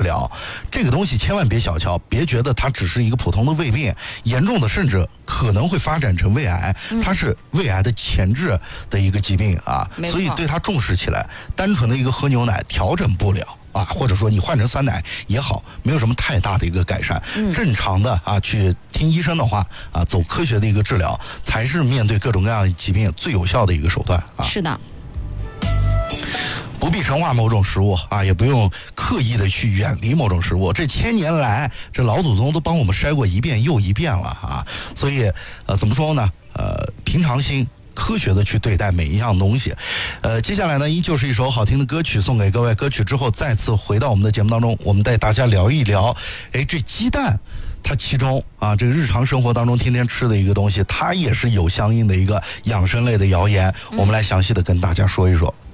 疗。这个东西千万别小瞧，别觉得它只是一个普通的胃病，严重的甚至可能会发展成胃癌，它是胃癌的前置的一个疾病啊，所以对它重视起来。单纯的一个喝牛奶调整不了啊，或者说你换成酸奶也好，没有什么太大的一个改善。正常的啊，去听医生的话啊，走科学的一个治疗，才是面对各种各样的疾病最有效的一个手段啊。 是的。 不必神化某种食物啊，也不用刻意的去远离某种食物。这千年来，这老祖宗都帮我们筛过一遍又一遍了啊。所以怎么说呢？平常心。科学的去对待每一样东西。接下来呢，依旧是一首好听的歌曲送给各位。歌曲之后再次回到我们的节目当中，我们带大家聊一聊，这鸡蛋它其中啊，这个日常生活当中天天吃的一个东西，它也是有相应的一个养生类的谣言。我们来详细的跟大家说一说。